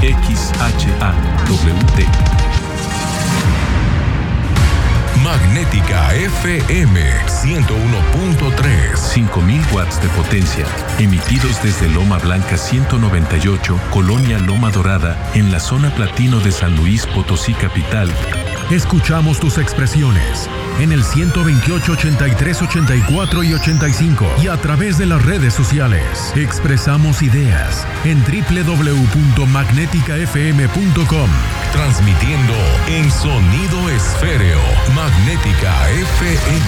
XHAWT. Magnética FM 101.3. 5000 watts de potencia, emitidos desde Loma Blanca 198, Colonia Loma Dorada, en la zona platino de San Luis Potosí capital. Escuchamos tus expresiones en el 128, 83, 84 y 85 y a través de las redes sociales. Expresamos ideas en www.magneticafm.com. Transmitiendo en sonido esféreo. Magnética FM.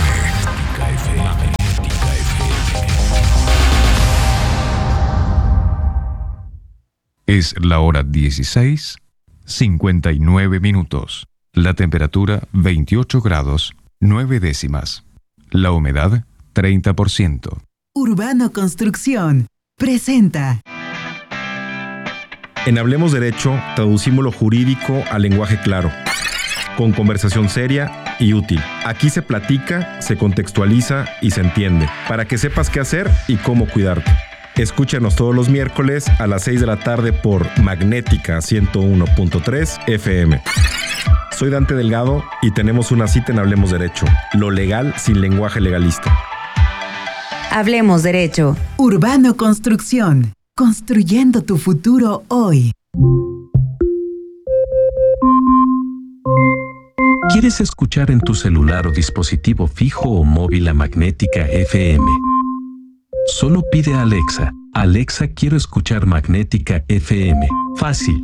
Es la hora 16:59. La temperatura 28 grados 9 décimas. La humedad 30%. Urbano Construcción presenta. En Hablemos Derecho traducimos lo jurídico al lenguaje claro, con conversación seria y útil. Aquí se platica, se contextualiza y se entiende, para que sepas qué hacer y cómo cuidarte. Escúchanos todos los miércoles a las 6 de la tarde por Magnética 101.3 FM. Soy Dante Delgado y tenemos una cita en Hablemos Derecho, lo legal sin lenguaje legalista. Hablemos Derecho. Urbano Construcción, construyendo tu futuro hoy. ¿Quieres escuchar en tu celular o dispositivo fijo o móvil a Magnética FM? Solo pide a Alexa: Alexa, quiero escuchar Magnética FM. Fácil.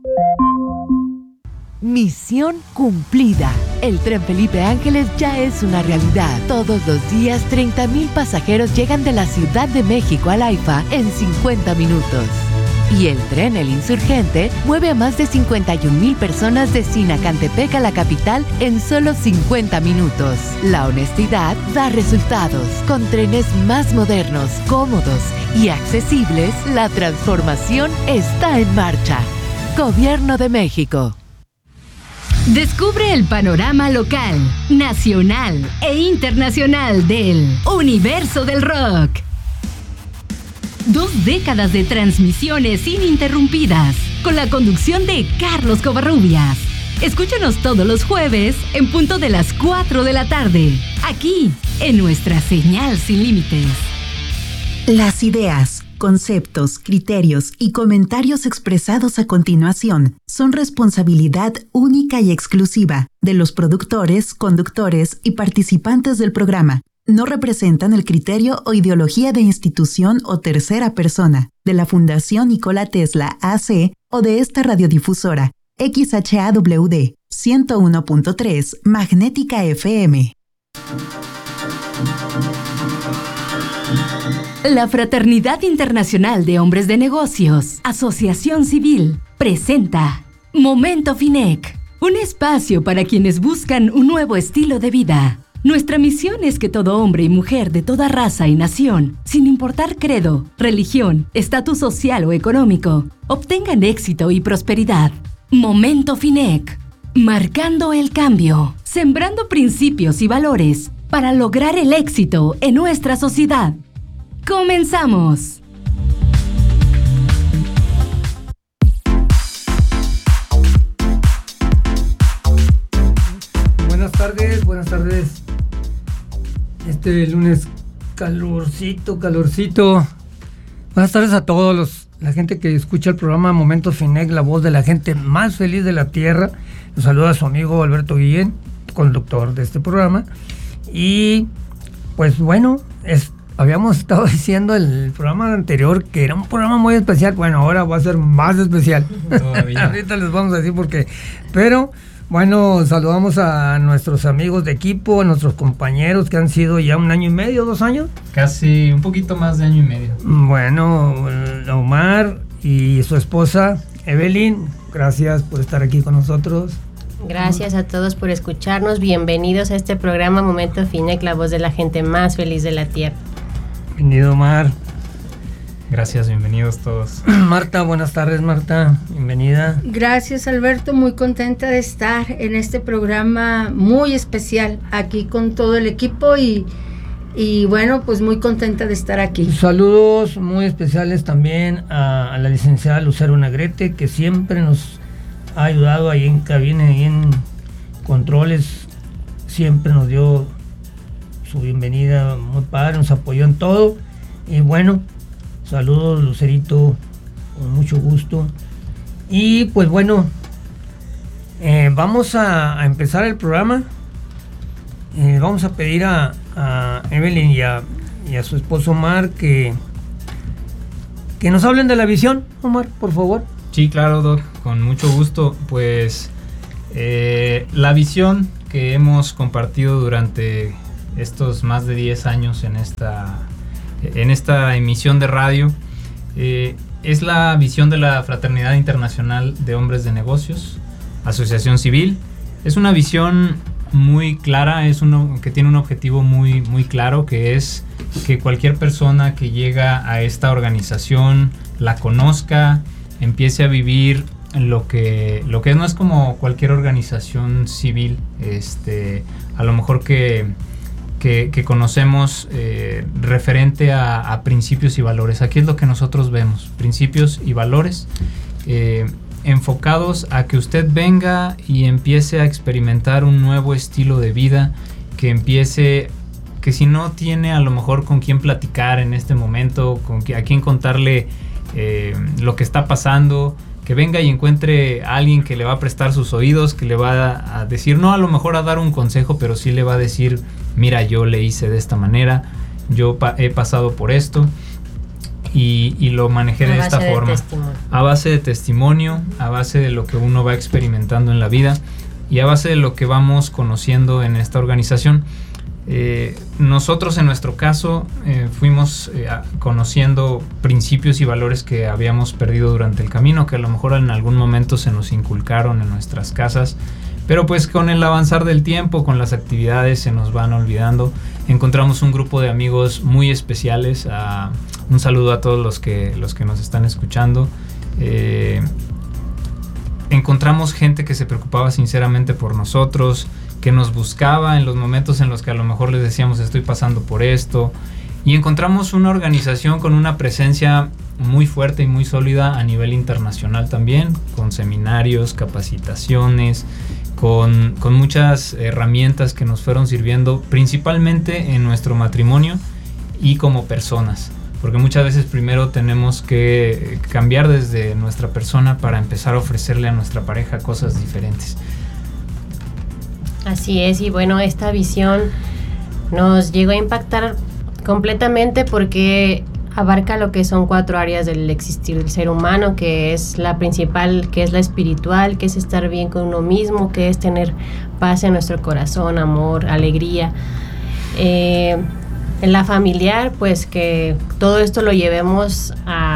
Misión cumplida. El tren Felipe Ángeles ya es una realidad. Todos los días 30,000 pasajeros llegan de la Ciudad de México al AIFA en 50 minutos. Y el tren El Insurgente mueve a más de 51,000 personas de Sinacantepec a la capital en solo 50 minutos. La honestidad da resultados. Con trenes más modernos, cómodos y accesibles, la transformación está en marcha. Gobierno de México. Descubre el panorama local, nacional e internacional del universo del rock. 2 décadas de transmisiones ininterrumpidas, con la conducción de Carlos Covarrubias. Escúchanos todos los jueves en punto de las 4 de la tarde, aquí, en nuestra señal sin límites. Las ideas, conceptos, criterios y comentarios expresados a continuación son responsabilidad única y exclusiva de los productores, conductores y participantes del programa. No representan el criterio o ideología de institución o tercera persona, de la Fundación Nikola Tesla AC o de esta radiodifusora, XHAWD 101.3 Magnética FM. La Fraternidad Internacional de Hombres de Negocios, Asociación Civil, presenta Momento FINEC, un espacio para quienes buscan un nuevo estilo de vida. Nuestra misión es que todo hombre y mujer de toda raza y nación, sin importar credo, religión, estatus social o económico, obtengan éxito y prosperidad. Momento FINEC, marcando el cambio, sembrando principios y valores para lograr el éxito en nuestra sociedad. ¡Comenzamos! Buenas tardes. Este lunes calorcito. Buenas tardes a todos la gente que escucha el programa Momento FINEC, la voz de la gente más feliz de la tierra. Los saluda a su amigo Alberto Guillén, conductor de este programa. Y pues bueno, habíamos estado diciendo el programa anterior que era un programa muy especial. Bueno, ahora va a ser más especial. Ahorita les vamos a decir por qué. Pero bueno, saludamos a nuestros amigos de equipo, a nuestros compañeros que han sido ya 1 año y medio, 2 años. Casi un poquito más de 1 año y medio. Bueno, Omar y su esposa Evelyn, gracias por estar aquí con nosotros. Gracias a todos por escucharnos. Bienvenidos a este programa Momento FINEC, la voz de la gente más feliz de la tierra. Bienvenido, Omar. Gracias, bienvenidos todos. Marta, buenas tardes, Marta, bienvenida. Gracias, Alberto, muy contenta de estar en este programa muy especial aquí con todo el equipo y Y bueno, pues muy contenta de estar aquí. Saludos muy especiales también a la licenciada Lucero Negrete, que siempre nos ha ayudado ahí en cabina, ahí en controles. Siempre nos dio su bienvenida muy padre, nos apoyó en todo. Y bueno, saludos Lucerito, con mucho gusto. Y pues bueno, vamos a empezar el programa. Vamos a pedir a Evelyn y a su esposo Omar que nos hablen de la visión. Omar, por favor. Sí, claro, Doc, con mucho gusto. Pues la visión que hemos compartido durante estos más de 10 años en esta emisión de radio es la visión de la Fraternidad Internacional de Hombres de Negocios, asociación civil. Es una visión muy clara, que tiene un objetivo muy, muy claro, que es que cualquier persona que llega a esta organización la conozca, empiece a vivir lo que no es como cualquier organización civil, a lo mejor que conocemos referente a principios y valores. Aquí es lo que nosotros vemos, principios y valores enfocados a que usted venga y empiece a experimentar un nuevo estilo de vida, que si no tiene a lo mejor con quién platicar en este momento, a quién contarle lo que está pasando, que venga y encuentre a alguien que le va a prestar sus oídos, que le va a decir, no a lo mejor a dar un consejo, pero sí le va a decir, mira, yo le hice de esta manera, yo he pasado por esto y lo manejé de esta forma. A base de testimonio, a base de lo que uno va experimentando en la vida y a base de lo que vamos conociendo en esta organización. Nosotros en nuestro caso fuimos conociendo principios y valores que habíamos perdido durante el camino, que a lo mejor en algún momento se nos inculcaron en nuestras casas, pero pues con el avanzar del tiempo, con las actividades se nos van olvidando. Encontramos un grupo de amigos muy especiales. Un saludo a todos los que nos están escuchando. Encontramos gente que se preocupaba sinceramente por nosotros, que nos buscaba en los momentos en los que a lo mejor les decíamos estoy pasando por esto, y encontramos una organización con una presencia muy fuerte y muy sólida a nivel internacional también, con seminarios, capacitaciones, con muchas herramientas que nos fueron sirviendo principalmente en nuestro matrimonio y como personas, porque muchas veces primero tenemos que cambiar desde nuestra persona para empezar a ofrecerle a nuestra pareja cosas diferentes. Así es, y bueno, esta visión nos llegó a impactar completamente porque abarca lo que son 4 áreas del existir del ser humano, que es la principal, que es la espiritual, que es estar bien con uno mismo, que es tener paz en nuestro corazón, amor, alegría. En la familiar, pues que todo esto lo llevemos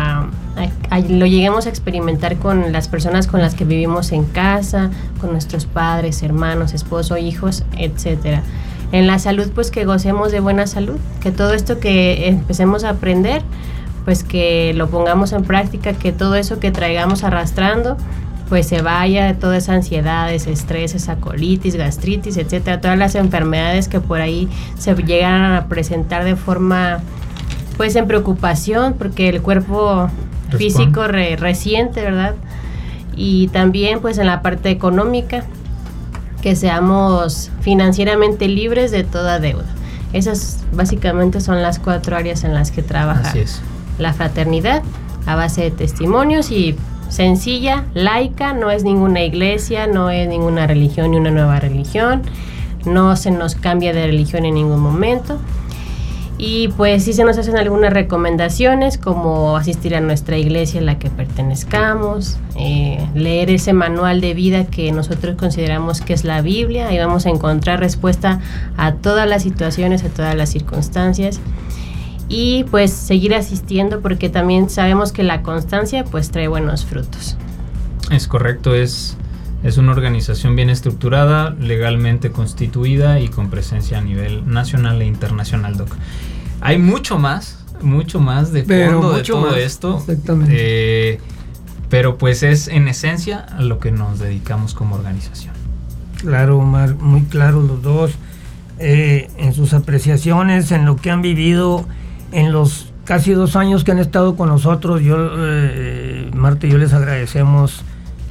lo lleguemos a experimentar con las personas con las que vivimos en casa, con nuestros padres, hermanos, esposo, hijos, etcétera. En la salud, pues que gocemos de buena salud, que todo esto que empecemos a aprender, pues que lo pongamos en práctica, que todo eso que traigamos arrastrando, pues se vaya, toda esa ansiedad, ese estrés, esa colitis, gastritis, etcétera, todas las enfermedades que por ahí se llegan a presentar de forma, pues en preocupación, porque el cuerpo físico resiente, ¿verdad? Y también pues en la parte económica, que seamos financieramente libres de toda deuda. Esas básicamente son las 4 áreas en las que trabaja la fraternidad, a base de testimonios y sencilla, laica, no es ninguna iglesia, no es ninguna religión ni una nueva religión, no se nos cambia de religión en ningún momento. Y pues sí se nos hacen algunas recomendaciones, como asistir a nuestra iglesia a la que pertenezcamos, leer ese manual de vida que nosotros consideramos que es la Biblia. Ahí vamos a encontrar respuesta a todas las situaciones, a todas las circunstancias. Y pues seguir asistiendo, porque también sabemos que la constancia pues trae buenos frutos. Es correcto, es una organización bien estructurada, legalmente constituida y con presencia a nivel nacional e internacional, Doc. Hay mucho más de fondo de todo esto. Exactamente. Pero pues es en esencia a lo que nos dedicamos como organización. Claro, Omar, muy claro los dos. en sus apreciaciones, en lo que han vivido en los casi 2 años que han estado con nosotros. Marta y yo les agradecemos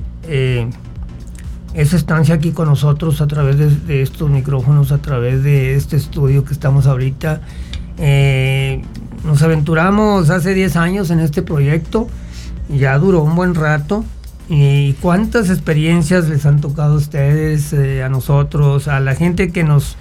esa estancia aquí con nosotros a través de estos micrófonos, a través de este estudio que estamos ahorita. Nos aventuramos hace 10 años en este proyecto, ya duró un buen rato. ¿Y cuántas experiencias les han tocado a ustedes, a nosotros, a la gente que nos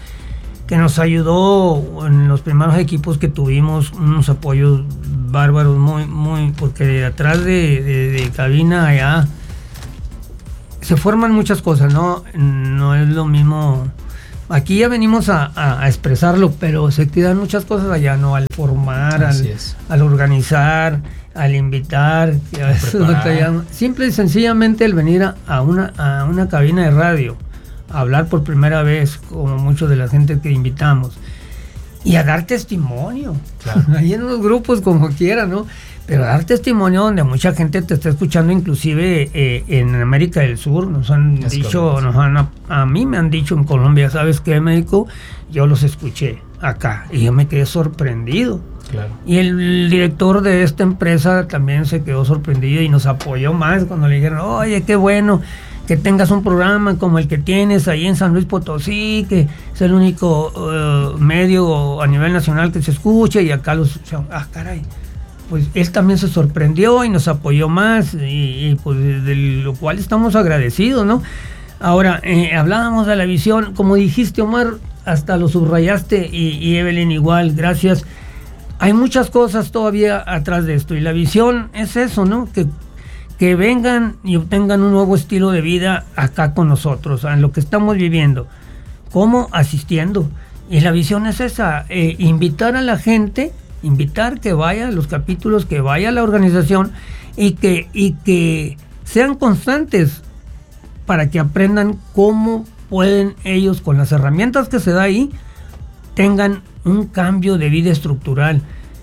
ayudó en los primeros equipos que tuvimos? Unos apoyos bárbaros, muy, porque atrás de cabina allá se forman muchas cosas, no es lo mismo. Aquí ya venimos a expresarlo, pero se quedan muchas cosas allá, ¿no? Al formar, al organizar, al invitar, simple y sencillamente el venir a una cabina de radio, a hablar por primera vez, como muchos de la gente que invitamos, y a dar testimonio, claro. Ahí en los grupos como quiera, ¿no? Pero dar testimonio donde mucha gente te está escuchando, inclusive en América del Sur. Nos han dicho, a mí me han dicho en Colombia, ¿sabes qué, médico? Yo los escuché acá y yo me quedé sorprendido. Claro. Y el director de esta empresa también se quedó sorprendido y nos apoyó más cuando le dijeron, oye, qué bueno que tengas un programa como el que tienes ahí en San Luis Potosí, que es el único medio a nivel nacional que se escucha, y acá caray. Pues él también se sorprendió y nos apoyó más, y pues de lo cual estamos agradecidos, ¿no? Ahora, hablábamos de la visión, como dijiste, Omar, hasta lo subrayaste, y Evelyn igual, gracias. Hay muchas cosas todavía atrás de esto, y la visión es eso, ¿no? Que vengan y obtengan un nuevo estilo de vida acá con nosotros, en lo que estamos viviendo. ¿Cómo? Asistiendo. Y la visión es esa, invitar a la gente, invitar que vaya a los capítulos, que vaya a la organización, y que sean constantes para que aprendan cómo pueden ellos, con las herramientas que se da ahí, tengan un cambio de vida estructural.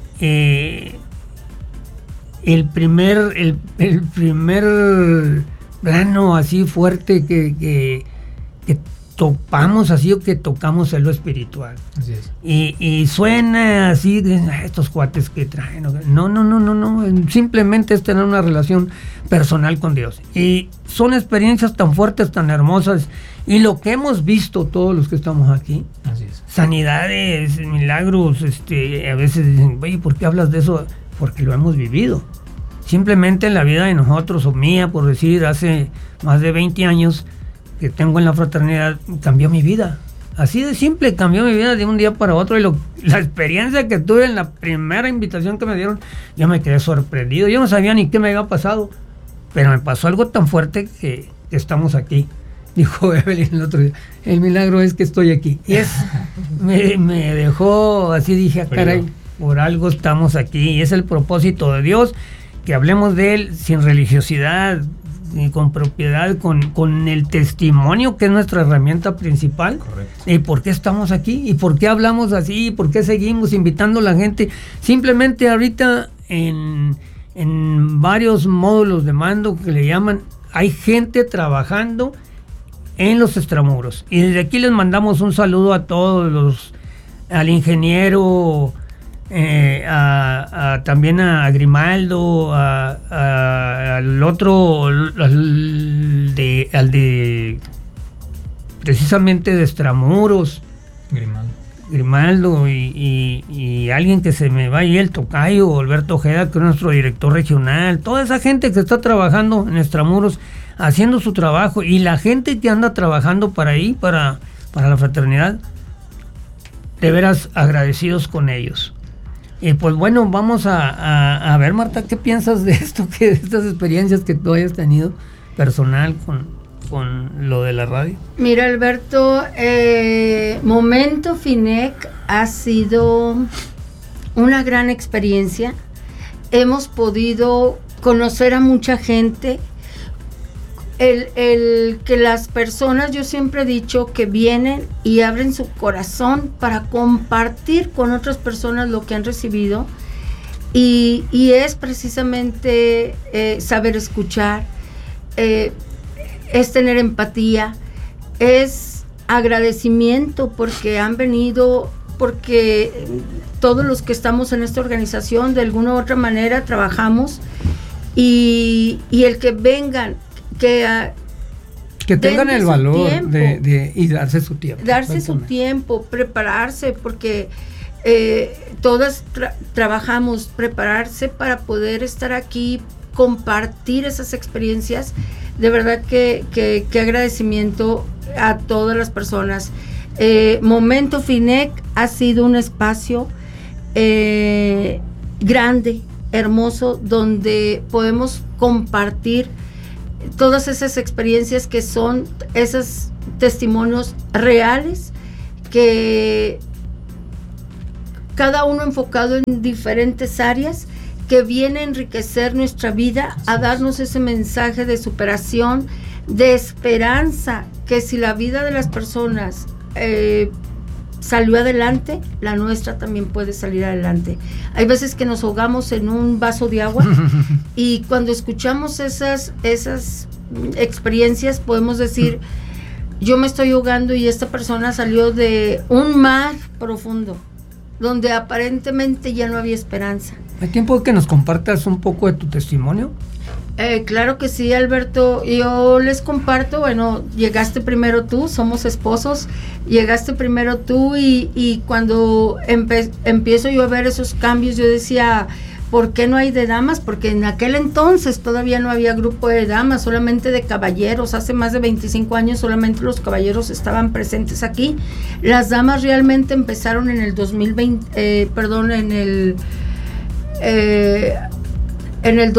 El primer plano así fuerte que topamos así, o que tocamos, es lo espiritual. Así es. Y suena así, estos cuates que traen. No. Simplemente es tener una relación personal con Dios. Y son experiencias tan fuertes, tan hermosas. Y lo que hemos visto todos los que estamos aquí, así es. Sanidades, milagros, a veces dicen, oye, ¿por qué hablas de eso? Porque lo hemos vivido. Simplemente en la vida de nosotros, o mía, por decir, hace más de 20 años que tengo en la fraternidad, cambió mi vida. Así de simple, cambió mi vida de un día para otro. Y la experiencia que tuve en la primera invitación que me dieron, yo me quedé sorprendido. Yo no sabía ni qué me había pasado, pero me pasó algo tan fuerte que estamos aquí. Dijo Evelyn el otro día, el milagro es que estoy aquí. Y me dejó así, dije, caray, por algo estamos aquí. Y es el propósito de Dios, que hablemos de Él sin religiosidad, y con propiedad, con el testimonio, que es nuestra herramienta principal. Correcto. Y por qué estamos aquí, y por qué hablamos así, y por qué seguimos invitando a la gente. Simplemente ahorita en varios módulos de mando que le llaman, hay gente trabajando en los extramuros. Y desde aquí les mandamos un saludo a todos al ingeniero, también a Grimaldo, al otro, al de precisamente de extramuros, Grimaldo, y alguien que se me va ahí, el tocayo, Alberto Ojeda, que es nuestro director regional, toda esa gente que está trabajando en extramuros, haciendo su trabajo, y la gente que anda trabajando para ahí, para la fraternidad, de veras agradecidos con ellos. Pues bueno, vamos a ver, Marta, ¿qué piensas de esto, de estas experiencias que tú hayas tenido personal con lo de la radio? Mira, Alberto, Momento Finec ha sido una gran experiencia. Hemos podido conocer a mucha gente. El que las personas, yo siempre he dicho, que vienen y abren su corazón para compartir con otras personas lo que han recibido, y es precisamente saber escuchar, es tener empatía, es agradecimiento porque han venido, porque todos los que estamos en esta organización de alguna u otra manera trabajamos y el que vengan, que tengan el valor y darse su tiempo. Darse su tiempo, prepararse, porque todas trabajamos, prepararse para poder estar aquí, compartir esas experiencias. De verdad que agradecimiento a todas las personas. Momento FINEC ha sido un espacio grande, hermoso, donde podemos compartir todas esas experiencias que son esos testimonios reales, que cada uno enfocado en diferentes áreas, que viene a enriquecer nuestra vida, a darnos ese mensaje de superación, de esperanza, que si la vida de las personas salió adelante, la nuestra también puede salir adelante. Hay veces que nos ahogamos en un vaso de agua y cuando escuchamos esas experiencias podemos decir, yo me estoy ahogando y esta persona salió de un mar profundo, donde aparentemente ya no había esperanza. ¿Hay tiempo que nos compartas un poco de tu testimonio? Claro que sí, Alberto. Yo les comparto, bueno, llegaste primero tú, somos esposos, llegaste primero tú y cuando empiezo yo a ver esos cambios, yo decía, ¿por qué no hay de damas? Porque en aquel entonces todavía no había grupo de damas, solamente de caballeros. Hace más de 25 años solamente los caballeros estaban presentes aquí. Las damas realmente empezaron en el 2020, en el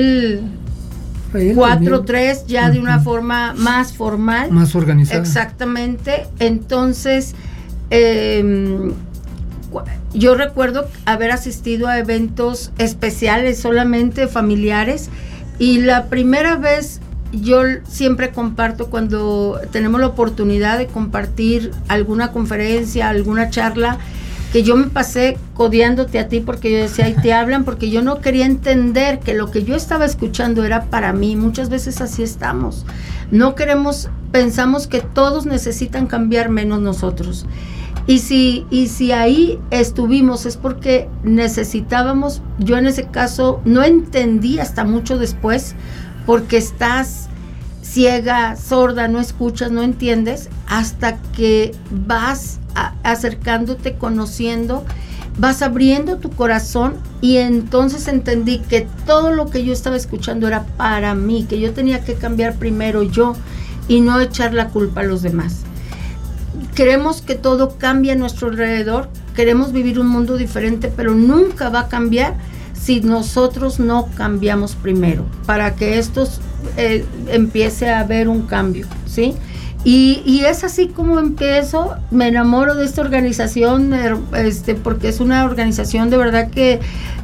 2004-3 ya de una forma más formal, más organizada. Exactamente. Entonces yo recuerdo haber asistido a eventos especiales, solamente familiares, y la primera vez, yo siempre comparto cuando tenemos la oportunidad de compartir alguna conferencia, alguna charla, que yo me pasé codeándote a ti porque yo decía, ahí te hablan, porque yo no quería entender que lo que yo estaba escuchando era para mí. Muchas veces así estamos. Pensamos que todos necesitan cambiar menos nosotros. Y si ahí estuvimos es porque necesitábamos. Yo en ese caso no entendí hasta mucho después, porque estás ciega, sorda, no escuchas, no entiendes, hasta que vas acercándote, conociendo, vas abriendo tu corazón, y entonces entendí que todo lo que yo estaba escuchando era para mí, que yo tenía que cambiar primero yo y no echar la culpa a los demás. Queremos que todo cambie a nuestro alrededor, queremos vivir un mundo diferente, pero nunca va a cambiar si nosotros no cambiamos primero, para que esto empiece a haber un cambio, ¿sí? Y es así como empiezo, me enamoro de esta organización, porque es una organización de verdad que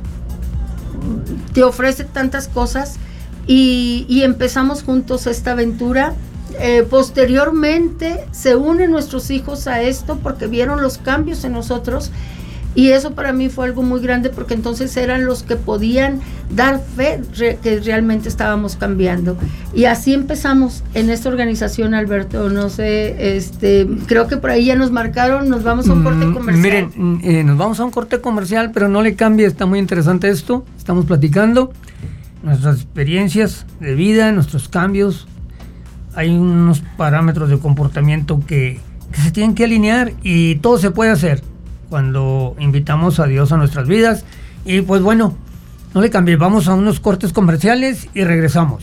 te ofrece tantas cosas, y empezamos juntos esta aventura. Posteriormente se unen nuestros hijos a esto porque vieron los cambios en nosotros, y eso para mí fue algo muy grande, porque entonces eran los que podían dar fe que realmente estábamos cambiando. Y así empezamos en esta organización, Alberto. No sé, creo que por ahí ya nos marcaron, nos vamos a un corte comercial. Miren, nos vamos a un corte comercial, pero no le cambie, está muy interesante esto. Estamos platicando nuestras experiencias de vida, nuestros cambios. Hay unos parámetros de comportamiento que se tienen que alinear, y todo se puede hacer cuando invitamos a Dios a nuestras vidas. Y pues bueno, no le cambie, vamos a unos cortes comerciales y regresamos.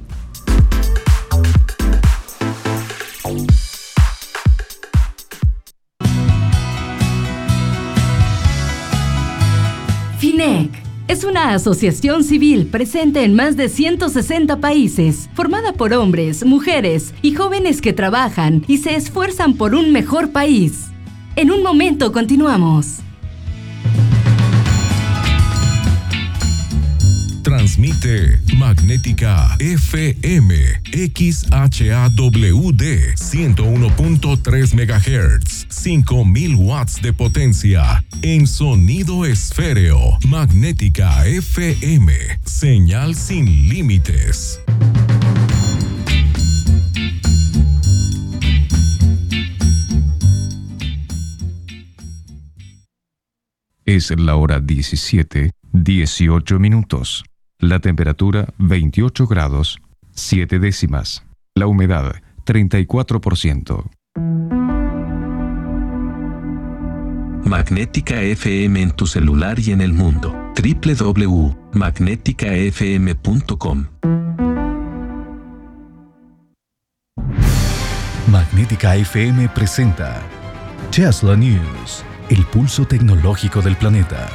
FINEC es una asociación civil presente en más de 160 países, formada por hombres, mujeres y jóvenes que trabajan y se esfuerzan por un mejor país. En un momento continuamos. Transmite Magnética FM XHAWD 101.3 MHz, 5000 watts de potencia, en sonido esféreo. Magnética FM, señal sin límites. Es la hora 17:18. La temperatura 28 grados, 7 décimas. La humedad 34%. Magnética FM en tu celular y en el mundo. www.magneticafm.com. Magnética FM presenta Tesla News, el pulso tecnológico del planeta.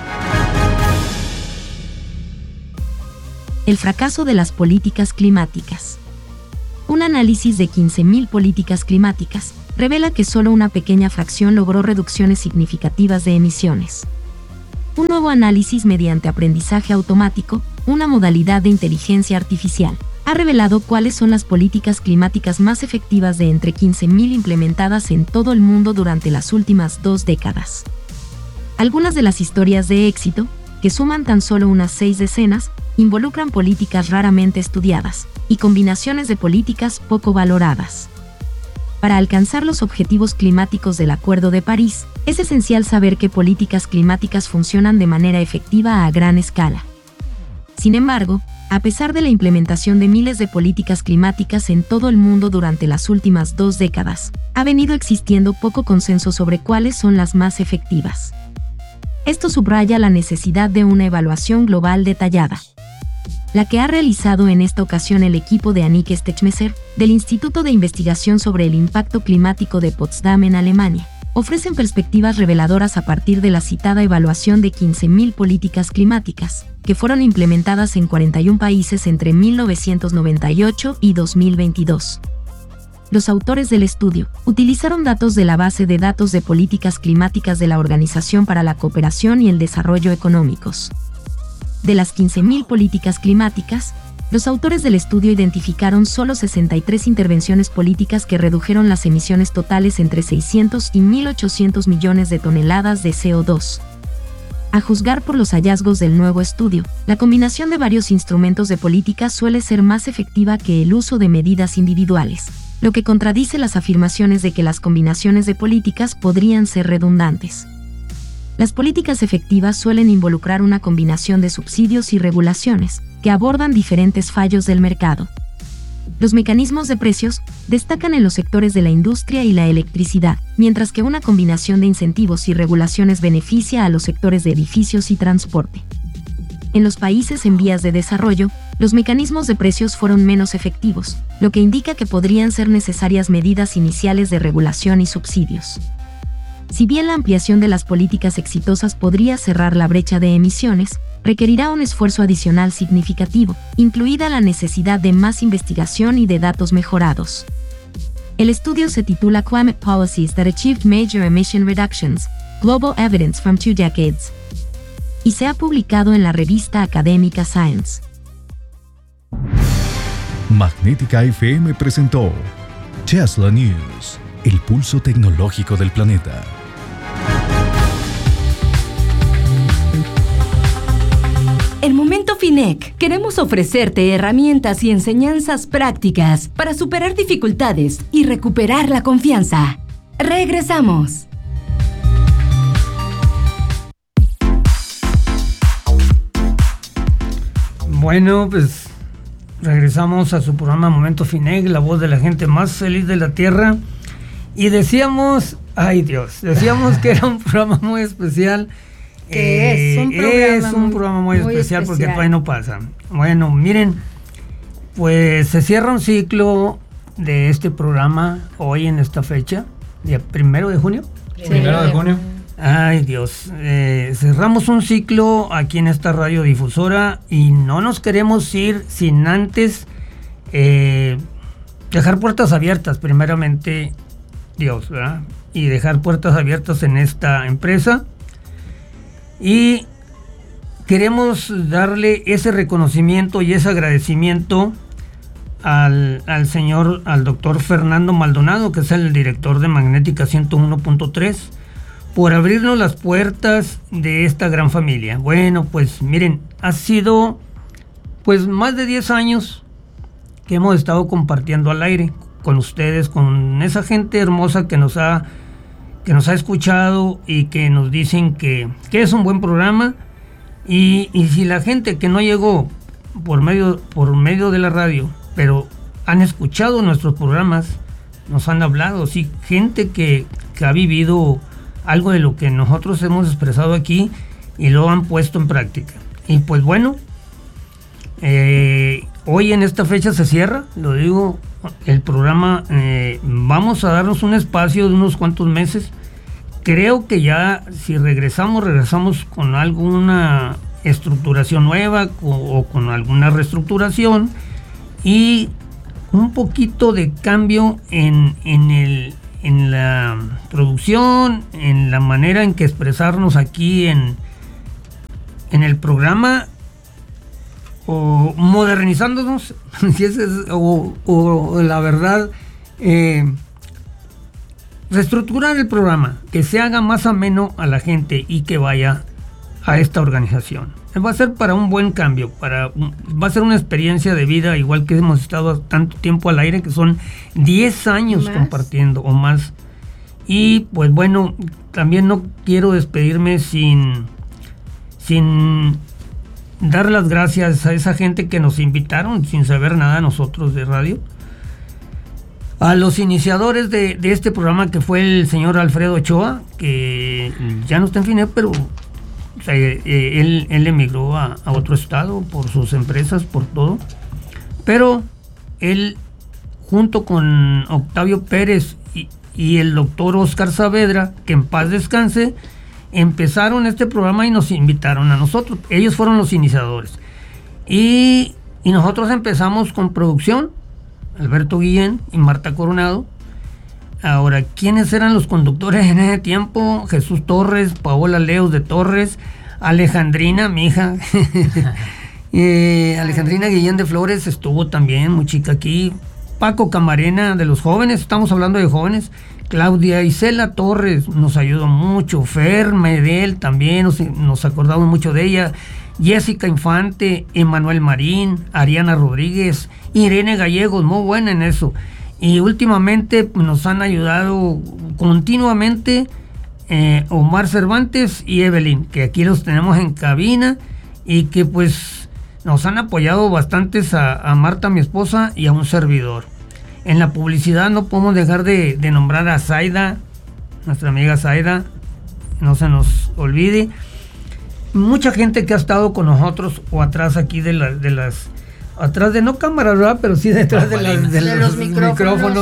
El fracaso de las políticas climáticas. Un análisis de 15.000 políticas climáticas revela que solo una pequeña fracción logró reducciones significativas de emisiones. Un nuevo análisis mediante aprendizaje automático, una modalidad de inteligencia artificial, ha revelado cuáles son las políticas climáticas más efectivas de entre 15.000 implementadas en todo el mundo durante las últimas 2 décadas. Algunas de las historias de éxito, que suman tan solo unas 6 decenas, involucran políticas raramente estudiadas y combinaciones de políticas poco valoradas. Para alcanzar los objetivos climáticos del Acuerdo de París, es esencial saber qué políticas climáticas funcionan de manera efectiva a gran escala. Sin embargo, a pesar de la implementación de miles de políticas climáticas en todo el mundo durante las últimas 2 décadas, ha venido existiendo poco consenso sobre cuáles son las más efectivas. Esto subraya la necesidad de una evaluación global detallada, la que ha realizado en esta ocasión el equipo de Annick Stechmesser, del Instituto de Investigación sobre el Impacto Climático de Potsdam en Alemania, ofrecen perspectivas reveladoras a partir de la citada evaluación de 15.000 políticas climáticas, que fueron implementadas en 41 países entre 1998 y 2022. Los autores del estudio utilizaron datos de la base de datos de políticas climáticas de la Organización para la Cooperación y el Desarrollo Económicos. De las 15.000 políticas climáticas, los autores del estudio identificaron solo 63 intervenciones políticas que redujeron las emisiones totales entre 600 y 1.800 millones de toneladas de CO2. A juzgar por los hallazgos del nuevo estudio, la combinación de varios instrumentos de política suele ser más efectiva que el uso de medidas individuales, lo que contradice las afirmaciones de que las combinaciones de políticas podrían ser redundantes. Las políticas efectivas suelen involucrar una combinación de subsidios y regulaciones, que abordan diferentes fallos del mercado. Los mecanismos de precios destacan en los sectores de la industria y la electricidad, mientras que una combinación de incentivos y regulaciones beneficia a los sectores de edificios y transporte. En los países en vías de desarrollo, los mecanismos de precios fueron menos efectivos, lo que indica que podrían ser necesarias medidas iniciales de regulación y subsidios. Si bien la ampliación de las políticas exitosas podría cerrar la brecha de emisiones, requerirá un esfuerzo adicional significativo, incluida la necesidad de más investigación y de datos mejorados. El estudio se titula Climate Policies That Achieved Major Emission Reductions, Global Evidence from 2 Decades, y se ha publicado en la revista académica Science. Magnética FM presentó Tesla News, el pulso tecnológico del planeta. En Momento FINEC queremos ofrecerte herramientas y enseñanzas prácticas para superar dificultades y recuperar la confianza. Regresamos. Bueno, pues regresamos a su programa Momento FINEC, la voz de la gente más feliz de la Tierra. Y decíamos, decíamos que era un programa muy especial. Es un programa muy especial porque todavía no pasa. Bueno, miren, pues se cierra un ciclo de este programa hoy en esta fecha, día 1 de junio. Primero de junio. Ay, Dios. Cerramos un ciclo aquí en esta radiodifusora y no nos queremos ir sin antes dejar puertas abiertas, primeramente Dios, ¿verdad? Y dejar puertas abiertas en esta empresa. Y queremos darle ese reconocimiento y ese agradecimiento al doctor Fernando Maldonado, que es el director de Magnética 101.3, por abrirnos las puertas de esta gran familia. Bueno, pues miren, ha sido pues más de 10 años que hemos estado compartiendo al aire con ustedes, con esa gente hermosa que nos ha escuchado y que nos dicen que es un buen programa. Y si la gente que no llegó por medio de la radio, pero han escuchado nuestros programas, nos han hablado, sí, gente que ha vivido algo de lo que nosotros hemos expresado aquí y lo han puesto en práctica. Y pues bueno, hoy en esta fecha se cierra, lo digo, el programa. Vamos a darnos un espacio de unos cuantos meses. Creo que ya si regresamos con alguna estructuración nueva o con alguna reestructuración y un poquito de cambio en la producción, en la manera en que expresarnos aquí en el programa, o modernizándonos, o la verdad, reestructurar el programa, que se haga más ameno a la gente y que vaya a esta organización. Va a ser para un buen cambio, va a ser una experiencia de vida, igual que hemos estado tanto tiempo al aire, que son 10 años ¿más? Compartiendo o más. Y pues bueno, también no quiero despedirme sin dar las gracias a esa gente que nos invitaron sin saber nada nosotros de radio. A los iniciadores de este programa, que fue el señor Alfredo Ochoa, que ya no está en FINEG, pero o sea, él emigró a otro estado por sus empresas, por todo. Pero él, junto con Octavio Pérez y el doctor Oscar Saavedra, que en paz descanse, empezaron este programa y nos invitaron a nosotros. Ellos fueron los iniciadores. Y nosotros empezamos con producción, Alberto Guillén y Marta Coronado. Ahora, ¿quiénes eran los conductores en ese tiempo? Jesús Torres, Paola Leos de Torres, Alejandrina, mi hija, Alejandrina Guillén de Flores estuvo también, muy chica aquí. Paco Camarena, de los jóvenes, estamos hablando de jóvenes. Claudia Isela Torres nos ayudó mucho. Fer Medel también, nos acordamos mucho de ella. Jessica Infante, Emanuel Marín, Ariana Rodríguez, Irene Gallegos, muy buena en eso. Y últimamente nos han ayudado continuamente Omar Cervantes y Evelyn, que aquí los tenemos en cabina y que pues nos han apoyado bastantes a Marta, mi esposa, y a un servidor. En la publicidad no podemos dejar de nombrar a Zaida, nuestra amiga Zaida, no se nos olvide. Mucha gente que ha estado con nosotros o atrás aquí de las atrás de no cámaras, ¿verdad? Pero sí detrás de los micrófonos.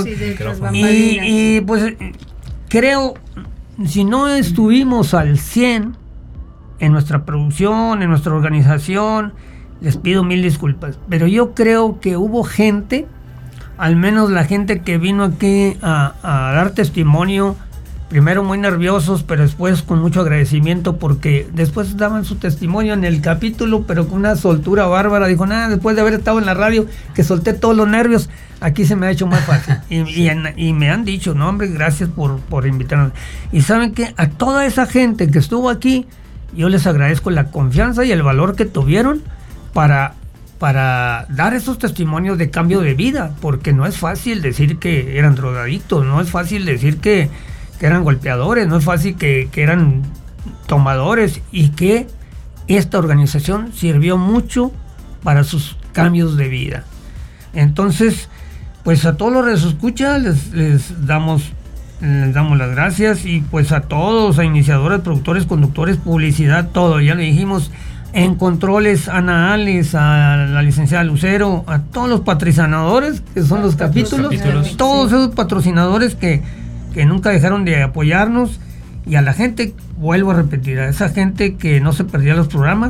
Y pues creo, si no estuvimos al 100 en nuestra producción, en nuestra organización, les pido mil disculpas. Pero yo creo que hubo gente, al menos la gente que vino aquí a dar testimonio, primero muy nerviosos, pero después con mucho agradecimiento, porque después daban su testimonio en el capítulo, pero con una soltura bárbara. Dijo, nada, después de haber estado en la radio, que solté todos los nervios, aquí se me ha hecho más fácil. Y me han dicho, no hombre, gracias por invitarnos. Y saben que a toda esa gente que estuvo aquí, yo les agradezco la confianza y el valor que tuvieron para dar esos testimonios de cambio de vida, porque no es fácil decir que eran drogadictos, no es fácil decir que eran golpeadores, no es fácil que eran tomadores, y que esta organización sirvió mucho para sus cambios de vida. Entonces, pues a todos los radioescuchas les damos las gracias, y pues a todos, a iniciadores, productores, conductores, publicidad, todo, ya le dijimos, en controles, Ana Ales, a la licenciada Lucero, a todos los patrocinadores, que son los capítulos, todos esos patrocinadores que nunca dejaron de apoyarnos, y a la gente, vuelvo a repetir, a esa gente que no se perdía los programas,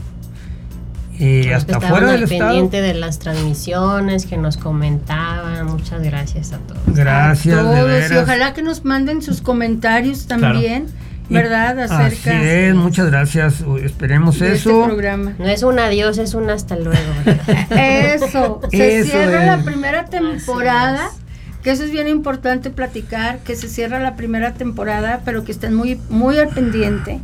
hasta fuera del estado, pendiente de las transmisiones, que nos comentaban. Muchas gracias a todos. Gracias, a todos, de veras. Y ojalá que nos manden sus comentarios también, claro. ¿Verdad? Acerca. Así es, muchas gracias. Esperemos de eso. Este programa. No es un adiós, es un hasta luego, ¿verdad? Eso. Se Eso cierra es. la primera temporada. Que eso es bien importante platicar, que se cierra la primera temporada, pero que estén muy, muy al pendiente.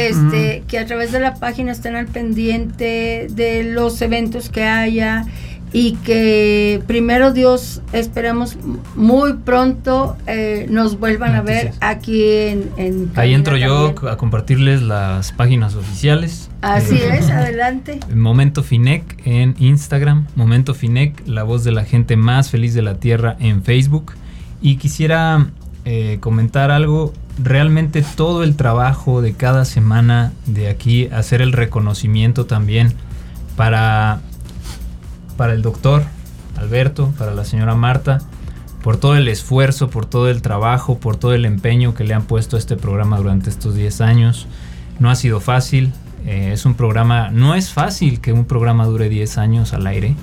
Que a través de la página estén al pendiente de los eventos que haya, y que primero Dios, esperemos muy pronto nos vuelvan a ver aquí en ahí entro yo también. a compartirles las páginas oficiales. Así es, adelante. Momento Finec en Instagram, Momento Finec, la voz de la gente más feliz de la tierra en Facebook. Y quisiera comentar algo. Realmente todo el trabajo de cada semana de aquí, hacer el reconocimiento también para el doctor Alberto, para la señora Marta, por todo el esfuerzo, por todo el trabajo, por todo el empeño que le han puesto a este programa durante estos 10 años. No ha sido fácil, es un programa, no es fácil que un programa dure 10 años al aire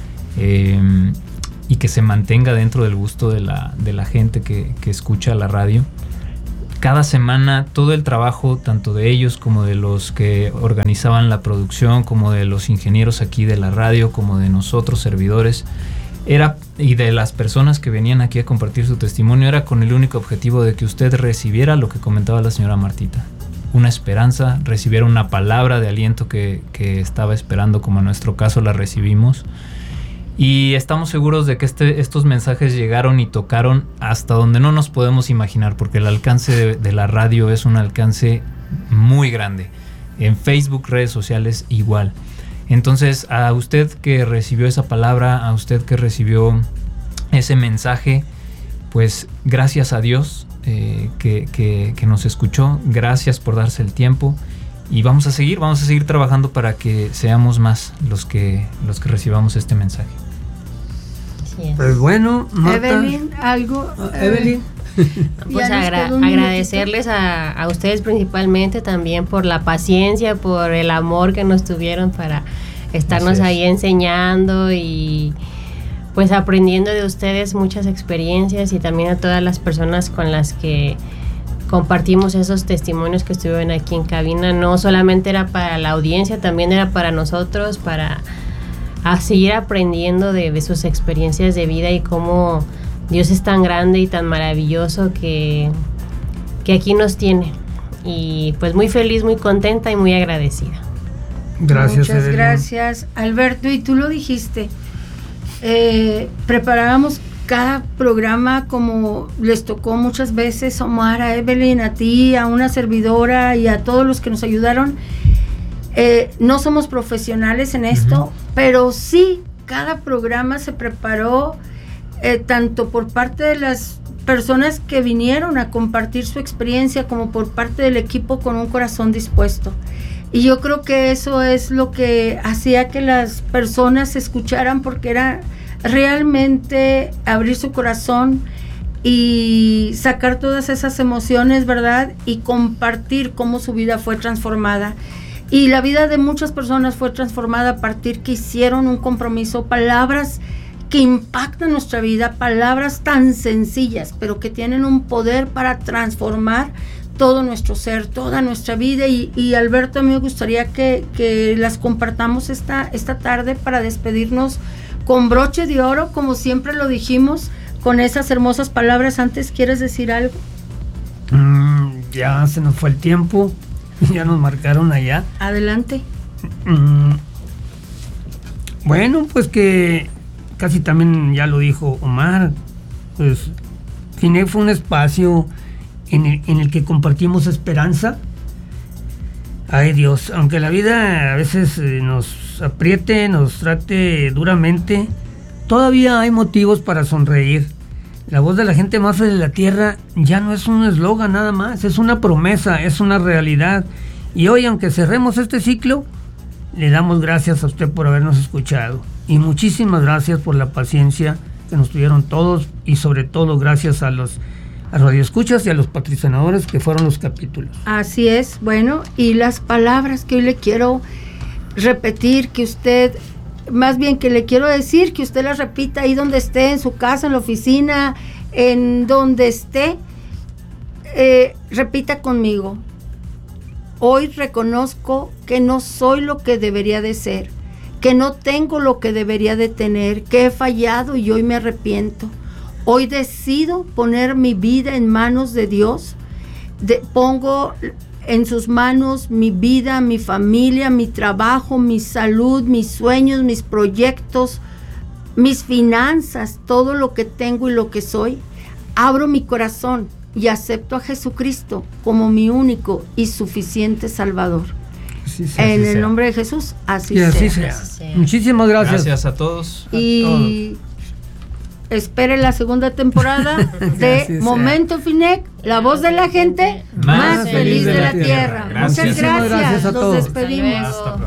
y que se mantenga dentro del gusto de la gente que escucha la radio. Cada semana todo el trabajo, tanto de ellos como de los que organizaban la producción, como de los ingenieros aquí de la radio, como de nosotros servidores, y de las personas que venían aquí a compartir su testimonio, era con el único objetivo de que usted recibiera lo que comentaba la señora Martita, una esperanza, recibiera una palabra de aliento que estaba esperando, como en nuestro caso la recibimos. Y estamos seguros de que estos mensajes llegaron y tocaron hasta donde no nos podemos imaginar, porque el alcance de la radio es un alcance muy grande. En Facebook, redes sociales, igual. Entonces, a usted que recibió esa palabra, a usted que recibió ese mensaje, pues gracias a Dios que nos escuchó. Gracias por darse el tiempo. Y vamos a seguir trabajando para que seamos más los que recibamos este mensaje. Pues bueno, Marta. Evelyn, algo. Evelyn. Pues agradecerles a ustedes principalmente también por la paciencia, por el amor que nos tuvieron para estarnos ahí enseñando y pues aprendiendo de ustedes muchas experiencias, y también a todas las personas con las que compartimos esos testimonios que estuvieron aquí en cabina. No solamente era para la audiencia, también era para nosotros, para seguir aprendiendo de sus experiencias de vida y cómo Dios es tan grande y tan maravilloso que aquí nos tiene. Y pues muy feliz, muy contenta y muy agradecida. Gracias, muchas gracias, Alberto. Y tú lo dijiste, preparábamos cada programa como les tocó muchas veces, Omar, a Evelyn, a ti, a una servidora y a todos los que nos ayudaron. No somos profesionales en esto, pero sí, cada programa se preparó tanto por parte de las personas que vinieron a compartir su experiencia como por parte del equipo con un corazón dispuesto. Y yo creo que eso es lo que hacía que las personas escucharan, porque era realmente abrir su corazón y sacar todas esas emociones, ¿verdad? Y compartir cómo su vida fue transformada. Y la vida de muchas personas fue transformada a partir que hicieron un compromiso, palabras que impactan nuestra vida, palabras tan sencillas, pero que tienen un poder para transformar todo nuestro ser, toda nuestra vida. Y Alberto, a mí me gustaría que las compartamos esta tarde para despedirnos con broche de oro, como siempre lo dijimos, con esas hermosas palabras. Antes, ¿quieres decir algo? Ya se nos fue el tiempo, ya nos marcaron allá. Adelante. Bueno, pues que casi también ya lo dijo Omar, pues Finec fue un espacio en el que compartimos esperanza. Ay Dios, aunque la vida a veces nos apriete, nos trate duramente, todavía hay motivos para sonreír. La voz de la gente más feliz de la tierra ya no es un eslogan nada más, es una promesa, es una realidad. Y hoy, aunque cerremos este ciclo, le damos gracias a usted por habernos escuchado. Y muchísimas gracias por la paciencia que nos tuvieron todos, y sobre todo gracias a los radioescuchas y a los patrocinadores que fueron los capítulos. Así es. Bueno, y las palabras que hoy le quiero repetir, que usted, más bien que le quiero decir, que usted las repita ahí donde esté, en su casa, en la oficina, en donde esté, repita conmigo. Hoy reconozco que no soy lo que debería de ser, que no tengo lo que debería de tener, que he fallado y hoy me arrepiento. Hoy decido poner mi vida en manos de Dios. Pongo en sus manos mi vida, mi familia, mi trabajo, mi salud, mis sueños, mis proyectos, mis finanzas, todo lo que tengo y lo que soy, abro mi corazón y acepto a Jesucristo como mi único y suficiente Salvador. En el nombre de Jesús, así sea. Muchísimas gracias. Gracias a todos. Y espere la segunda temporada de Momento Finec, la voz de la gente más feliz de la tierra. Muchas gracias. Nos despedimos. Hasta pronto.